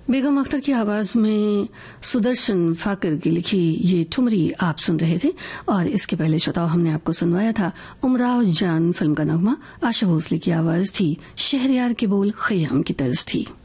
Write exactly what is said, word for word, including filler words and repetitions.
बेगम अख्तर की आवाज में सुदर्शन फाकर की लिखी ये ठुमरी आप सुन रहे थे। और इसके पहले श्रोताओं हमने आपको सुनवाया था उमराव जान फिल्म का नगमा। आशा भोसले की आवाज थी, शहरयार के बोल खयाम की तर्ज थी।